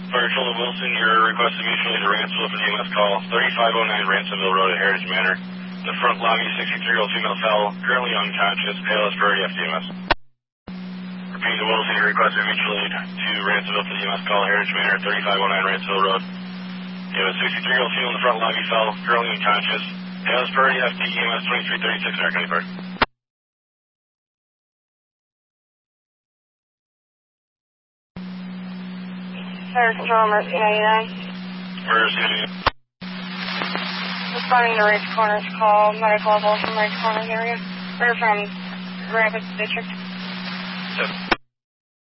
Fire Control Wilson, your request to mutual aid to Ransomville for the EMS call. 3509 Ransomville Road at Heritage Manor. The front lobby, 63-year-old female fell, currently unconscious, ALS priority FDMS. Repeating to Wilson, your request to mutual aid to Ransomville for the EMS call. Heritage Manor, 3509 Ransomville Road. You have a 63-year-old female in the front lobby fell, currently unconscious, ALS priority FDMS 2336 American County Park. Fire Control, Emergency 99. Emergency 99. Responding to Ridge Corners call, medical level from Ridge Corners area. We're from Rapids District. Yep.